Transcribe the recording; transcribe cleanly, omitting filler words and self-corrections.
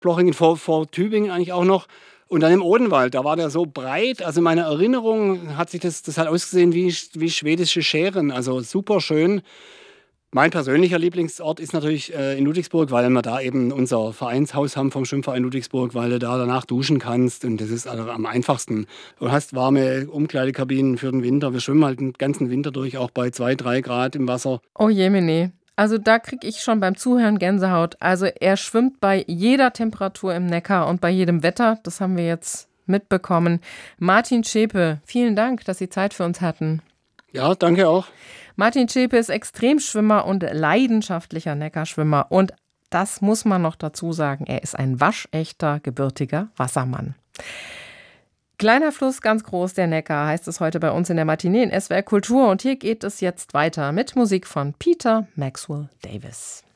Blochingen vor Tübingen eigentlich auch noch. Und dann im Odenwald, da war der so breit. Also in meiner Erinnerung hat sich das hat ausgesehen wie schwedische Schären. Also super schön. Mein persönlicher Lieblingsort ist natürlich in Ludwigsburg, weil wir da eben unser Vereinshaus haben vom Schwimmverein Ludwigsburg, weil du da danach duschen kannst und das ist also am einfachsten. Du hast warme Umkleidekabinen für den Winter. Wir schwimmen halt den ganzen Winter durch, auch bei 2, 3 Grad im Wasser. Oh Jemine. Also da kriege ich schon beim Zuhören Gänsehaut. Also er schwimmt bei jeder Temperatur im Neckar und bei jedem Wetter. Das haben wir jetzt mitbekommen. Martin Zschäpe, vielen Dank, dass Sie Zeit für uns hatten. Ja, danke auch. Martin Zschäpe ist Extremschwimmer und leidenschaftlicher Neckarschwimmer. Und das muss man noch dazu sagen, er ist ein waschechter, gebürtiger Wassermann. Kleiner Fluss, ganz groß, der Neckar, heißt es heute bei uns in der Matinee in SWR Kultur. Und hier geht es jetzt weiter mit Musik von Peter Maxwell Davies.